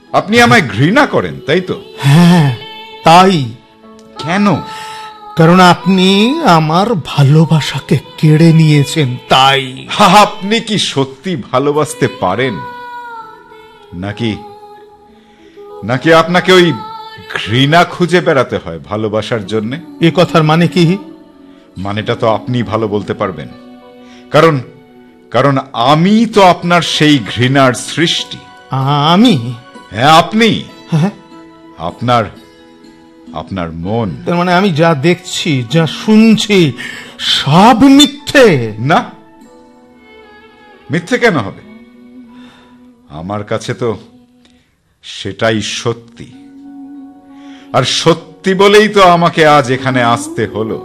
আপনি আমায় ঘৃণা করেন, তাই তো? হ্যাঁ, তাই। কেন? কারণ আপনি আমার ভালোবাসাকে কেড়ে নিয়েছেন, তাই। আপনি কি সত্যি ভালোবাসতে পারেন, নাকি নাকি আপনাকে ওই ঘৃণা খুঁজে বেড়াতে হয় ভালোবাসার জন্য? এ কথার মানে কি? মানেটা তো আপনি ভালো বলতে পারবেন, কারণ কারণ আমি তো আপনার সেই ঘৃণার সৃষ্টি। আমি? হ্যাঁ, আপনি। হ্যাঁ, আপনার আপনার মন। তার মানে আমি যা দেখছি, যা শুনছি, সব মিথ্যে? না, মিথ্যে কেন হবে? আমার কাছে তো সেটাই সত্যি, আর সত্যি বলেই তো আমাকে আজ এখানে আসতে হলো।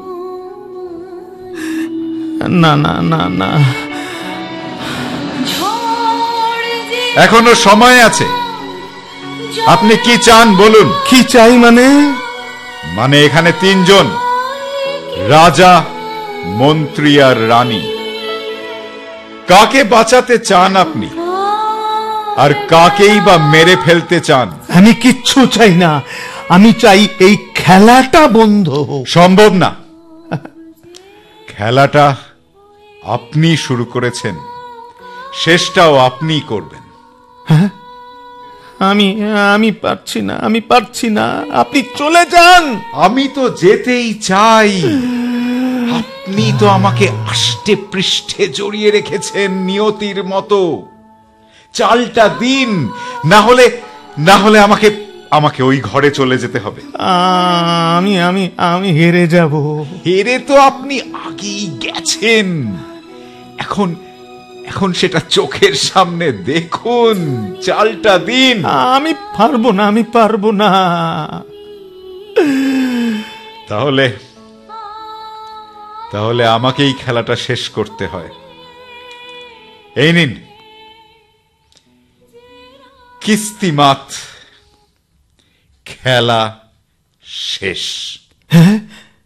না না না না, এখনো সময় আছে। আপনি কি চান বলুন? কি চাই মানে? মানে এখানে তিনজন, রাজা, মন্ত্রী আর রানী। কাকে বাঁচাতে চান আপনি, আর কাকেই বা মেরে ফেলতে চান? আমি কিচ্ছু চাই না, আমি চাই এই খেলাটা বন্ধ হোক। সম্ভব না। খেলাটা আপনি শুরু করেছেন, শেষটাও আপনি করবেন। হ্যাঁ, আমি আমি পারছি না, আমি পারছি না, আপনি চলে যান। আমি তো যেতেই চাই। আপনি তো আমাকে আষ্টে পৃষ্ঠে জড়িয়ে রেখেছেন নিয়তির মতো। চালটা দিন, না হলে আমাকে আমাকে ওই ঘরে চলে যেতে হবে। আমি আমি আমি হেরে যাব। হেরে তো আপনি আগেই গেছেন। এখন এখন সেটা চোখের সামনে দেখুন। চালটা দিন। আমি পারবো না, আমি পারবো না। তাহলে তাহলে আমাকেই খেলাটা শেষ করতে হয়। এই নিন কিস্তিমাত, খেলা শেষ। হ্যাঁ,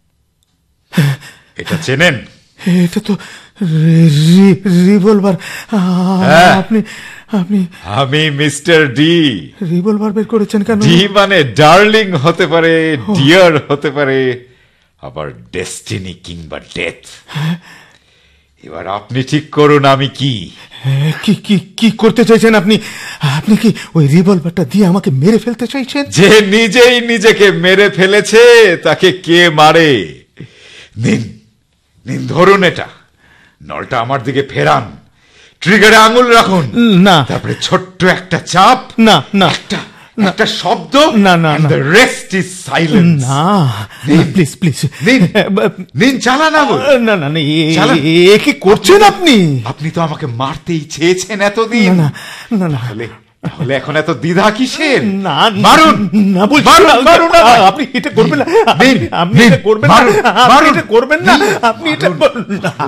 এটা চেনেন? এটা তো রিভলভার। আপনি আপনি আমি মিস্টার ডি। রিভলভার বের করেছেন কেন? ডি মানে ডার্লিং হতে পারে, ডিয়ার হতে পারে, আবার ডেস্টিনি কিংবা ডেথ। এবার আপনি ঠিক করুন আমি কি কি কি কি করতে চাইছেন আপনি? আপনি কি ওই রিভলভারটা দিয়ে আমাকে মেরে ফেলতে চাইছেন? যে নিজেই নিজেকে মেরে ফেলেছে তাকে কে মারে? নিন নিন, ধরুন এটা। নলটা আমার দিকে ফেরান, ট্রিগারে আঙুল রাখুন। না, তারপরে ছোট্ট একটা চাপ, না না, একটা শব্দ, না না না, the rest is silence. না, প্লিজ প্লিজ নিন চালান আঙুল। না না না, চালান। কি করছেন আপনি? আপনি তো আমাকে মারতেই চেয়েছেন এতদিন। না না না, তাহলে এখন এত দ্বিধা কিসের? না, মারুন না, মারুন। আপনি এটা করবেন না, আপনি এটা করবেন না, আপনি এটা করবেন না, আপনি এটা করবেন না।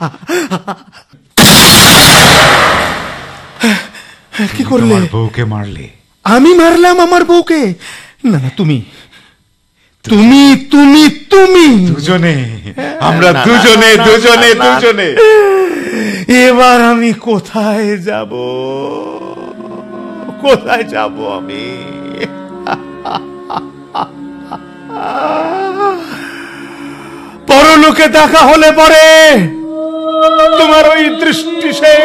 কি করলে? আমার বউকে মারলে? আমি মারলাম আমার বউকে? না না, তুমি তুমি তুমি তুমি দুজনে, আমরা দুজনে দুজনে দুজনে। এবার আমি কোথায় যাব? কোথায় যাব আমি? পরলোকে দেখা হলে পরে তোমার ওই দৃষ্টি সে